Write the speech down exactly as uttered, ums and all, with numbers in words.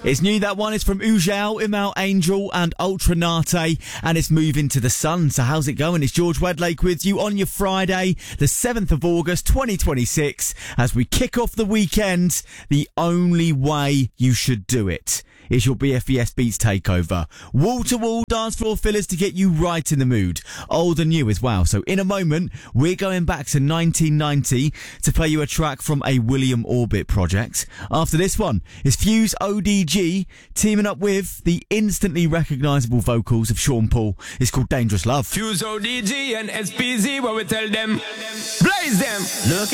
It's new, that one is from Ujao, Imal Angel and Ultra Nate, and it's moving to the sun. So how's it going? It's George Wedlake with you on your Friday, the seventh of August, twenty twenty-six, as we kick off the weekend the only way you should do it. Is your B F E S Beats takeover. Wall-to-wall dance floor fillers to get you right in the mood. Old and new as well. So in a moment, we're going back to nineteen ninety to play you a track from a William Orbit project. After this one is Fuse O D G teaming up with the instantly recognisable vocals of Sean Paul. It's called Dangerous Love. Fuse O D G and S P Z, what we tell them. Blaze them. Look